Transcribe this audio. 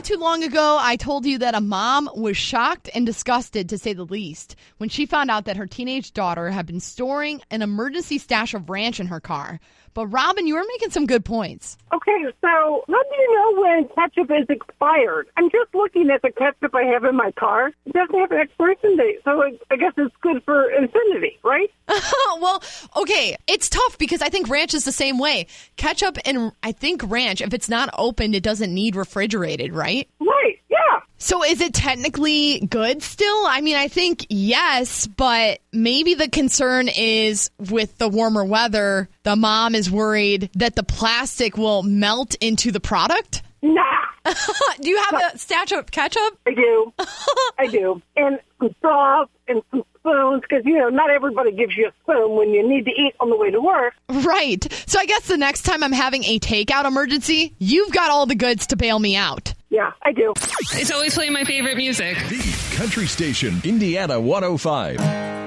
not too long ago, I told you that a mom was shocked and disgusted, to say the least, when she found out that her teenage daughter had been storing an emergency stash of ranch in her car. But, Robin, you were making some good points. Okay, so how do you know when ketchup is expired? I'm just looking at the ketchup I have in my car. It doesn't have an expiration date, so I guess it's good for infinity, right? Well, okay, it's tough because I think ranch is the same way. Ketchup and I think ranch, if it's not opened, it doesn't need refrigerated, right? Right, yeah. So is it technically good still? I mean, I think yes, but maybe the concern is with the warmer weather, the mom is worried that the plastic will melt into the product? Nah. Do you have a stash of ketchup? I do. I do. And some sauce and some spoons, because, not everybody gives you a spoon when you need to eat on the way to work. Right. So I guess the next time I'm having a takeout emergency, you've got all the goods to bail me out. Yeah, I do. It's always playing my favorite music. The Country Station, Indiana 105.